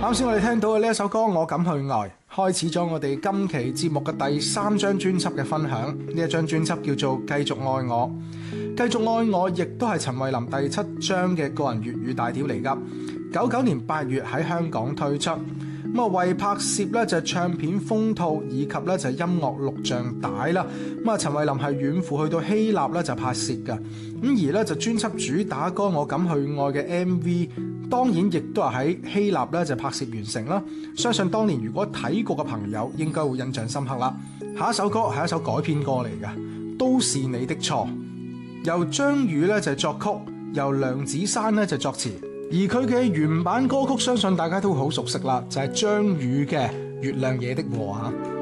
啱先我哋聽到嘅呢一首歌《我敢去愛》，開始咗我哋今期節目嘅第3張專輯嘅分享。呢一張專輯叫做《繼續愛我》，《繼續愛我》亦都係陳慧琳第7張嘅個人粵語大碟嚟㗎。99年8月喺香港推出。咁啊，為拍攝咧就唱片封套以及咧就音樂錄像帶啦。咁啊，陳慧琳係遠赴去到希臘咧就拍攝㗎。咁而咧就專輯主打歌《我敢去愛》嘅 MV， 當然亦都係喺希臘咧就拍攝完成啦。相信當年如果睇過嘅朋友應該會印象深刻啦。下一首歌係一首改編歌嚟㗎，都是你的錯，由張宇咧就作曲，由梁子珊咧就作詞。而佢嘅原版歌曲相信大家都會好熟悉啦，就係張宇嘅《月亮惹的禍》。